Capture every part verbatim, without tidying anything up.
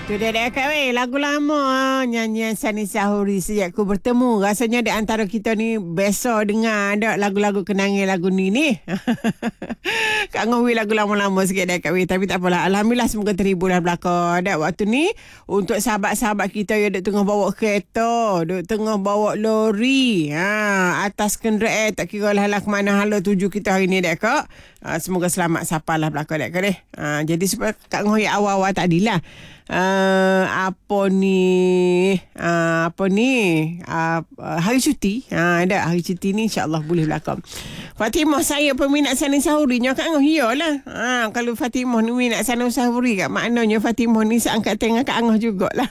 Tu dia dekat weh, lagu lama nyanyian Sani Sahuri sejak ku bertemu. Rasanya di antara kita ni besok dengar ada lagu-lagu kenangan lagu ni ni. Kak Ngowi lagu lama-lama sikit dekat weh, tapi tak apalah. Alhamdulillah semoga terhibur dah belakang. Ada waktu ni untuk sahabat-sahabat kita yang duk tengah bawa kereta, duk tengah bawa lori, ha, atas kenderaan tak kira lah ke mana hala tuju kita hari ni dekat. Ha, semoga selamat sapalah belakang dekat deh. Ha, jadi supaya Kak Ngowi awal-awal tadilah. Uh, apa ni uh, apa ni uh, hari cuti, uh, ada hari cuti ni insyaAllah boleh belakang. Fatimah saya peminat Sani Sahuri nya Kak Angah, iyalah. Uh, kalau Fatimah ni minat Sani Sahuri kat maknanya Fatimah ni seangkatan dengan Kak Angah jugalah.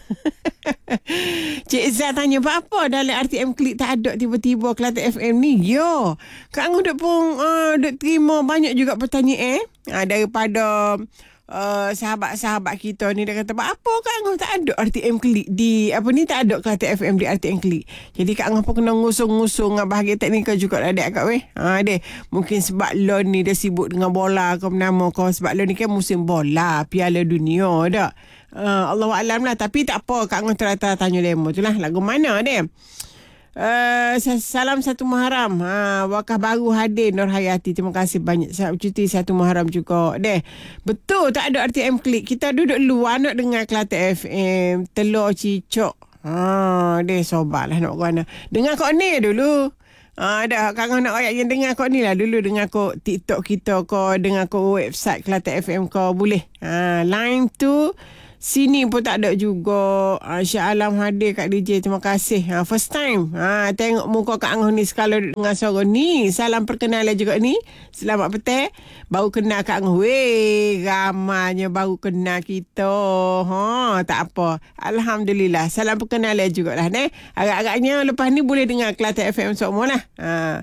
Cik Zah tanya apa dalam R T M Klik tak ada tiba-tiba Kelantan F M ni. Yo, Kak Angah duk pun uh, duk terima banyak juga pertanyaan eh uh, daripada Uh, sahabat-sahabat kita ni. Dia kata, apa Kak Angah tak ada R T M Klik di apa ni, tak ada Kelantan F M di R T M Klik. Jadi Kak Angah pun kena ngusung-ngusung bahagian teknikal juga lah dek Kak weh. Ha deh, mungkin sebab lon ni dia sibuk dengan bola kau nama kau, sebab lon ni kan musim bola Piala Dunia dak. Uh, Allahu alam lah, tapi tak apa Kak Angah terata tanya demo tu lah lagu mana deh. Uh, salam satu Muharram. Ha, wakah baru hadir Nur Hayati. Terima kasih banyak. Sahabat cuti satu Muharram juga. Deh, betul tak ada R T M Klik. Kita duduk luar nak dengar Kelantan F M. Telur cicok. Ha, deh sobat lah nak mana. Dengar kau ni dulu. Ah, ada Kang nak ayat yang dengar kau ni lah dulu, dengar kau TikTok kita kau, dengar kau website Kelantan F M kau boleh. Ha, line tu sini pun tak ada juga. Ha, Syah Alam hadir Kak D J. Terima kasih. Ha, first time. Ha, tengok muka Kak Angah ni sekali dengan suara ni. Salam perkenalan juga ni. Selamat petang. Baru kenal Kak Angah. Weh, ramanya baru kenal kita. Ha, tak apa. Alhamdulillah. Salam perkenalan jugalah. Ne? Agak-agaknya lepas ni boleh dengar Kelantan F M semua lah. Ha.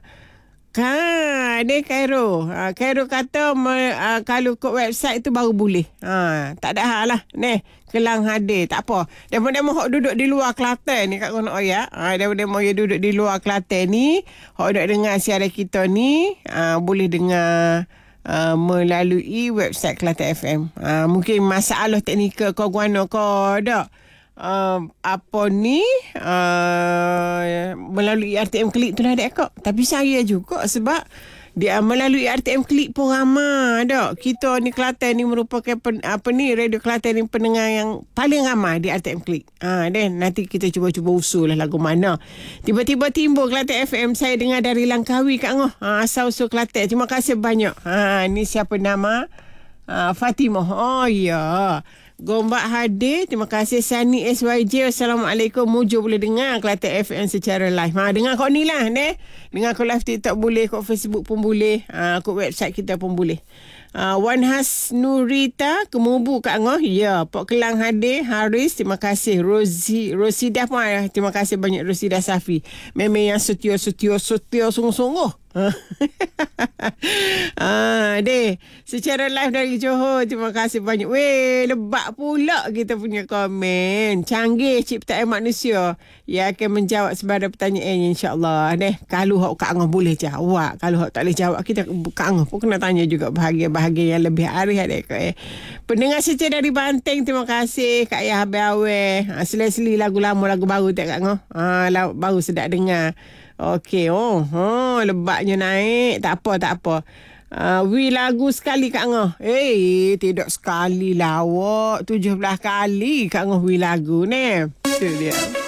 Ha, dia Cairo. Ha, Cairo kata me, uh, kalau kod website tu baru boleh. Ha, tak ada hal lah. Ni, Kelang hadir. Tak apa. Demo-demo hok duduk di luar Kelantan ni Kak Kono Oya. Ha, demo-demo yang duduk di luar Kelantan ni, hok nak dengar siaran kita ni, uh, boleh dengar uh, melalui website Kelantan F M. Ha, mungkin masalah teknikal kau guana kau dak. Uh, apa ni uh, melalui R T M Klik tu lah dek kak. Tapi saya juga sebab dia melalui R T M Klik pun ramai dak. Kita ni Kelantan ni merupakan pen, apa ni radio Kelantan ni pendengar yang paling ramai di R T M Klik. Ha, then nanti kita cuba-cuba usul lah lagu mana. Tiba-tiba timbul Kelantan F M, saya dengar dari Langkawi Kak Ngoh. Ha, asal usul Kelantan. Terima kasih banyak. Ha, ni siapa nama? Ha, Fatimah. Oh ya. Gombak hadir. Terima kasih Sani S Y J. Assalamualaikum. Mujo boleh dengar Kelantan F M secara live. Ha, dengar kau ni lah ne. Dengar kau live TikTok boleh, kau Facebook pun boleh, ha, kau website kita pun boleh. Uh, Wan Has Nurita Kemubu Kak Ngoh. Ya, Pok Kelang hadir. Haris, terima kasih. Rozi Rosidah pun ada. Terima kasih banyak Rosidah Safi. Memang yang setia setia setia sungguh-sungguh. Ah, deh, secara live dari Johor. Terima kasih banyak. Weh, lebak pula kita punya komen. Canggih ciptaan manusia yang akan menjawab sebarang pertanyaan insya-Allah. Deh, kalau hok Kak Angah boleh jawab, kalau hok tak boleh jawab, kita Kak Angah pun kena tanya juga bahagian-bahagian yang lebih arif dek eh. Pendengar setia dari Banteng, terima kasih Kak Yah Awe. Ha, seli-seli lagu lama lagu baru tak Kak Angah. Ha, baru sedap dengar. Okey, oh, oh, lebaknya naik. Tak apa, tak apa. Uh, wi lagu sekali Kak Ngoh. Eh, tidak sekali lawak. tujuh belas kali Kak Ngoh wi lagu ni. Itu dia.